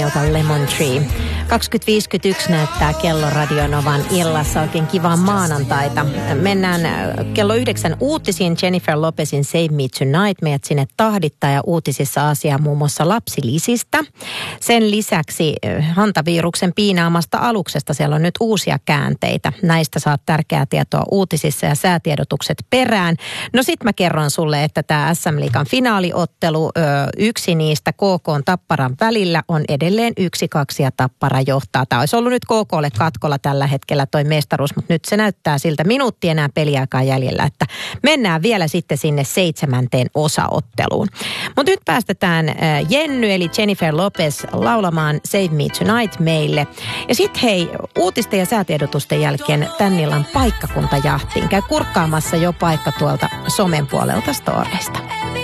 Danielta Lemon Tree. 20.51 näyttää kello Radio Novan illassa. Oikein kivaa maanantaita. Mennään kello 9 uutisiin. Jennifer Lopezin Save Me Tonight meidät sinne tahdittaa ja uutisissa asiaa muun muassa lapsilisistä. Sen lisäksi hantaviruksen piinaamasta aluksesta siellä on nyt uusia käänteitä. Näistä saat tärkeää tietoa uutisissa ja säätiedotukset perään. No sit mä kerron sulle, että tämä SM-liigan finaaliottelu, yksi niistä KK Tapparan välillä on edelleen 1-2 ja Tappara johtaa. Tämä olisi ollut nyt KKlle katkolla tällä hetkellä toi mestaruus, mutta nyt se näyttää siltä minuutti enää peliaikaa jäljellä, että mennään vielä sitten sinne 7. osaotteluun. Mutta nyt päästetään Jenny eli Jennifer Lopez laulamaan Save Me Tonight meille. Ja sitten hei, uutisten ja säätiedotusten jälkeen tän illan paikkakuntajahtiin. Käy kurkkaamassa jo paikka tuolta somen puolelta storeista.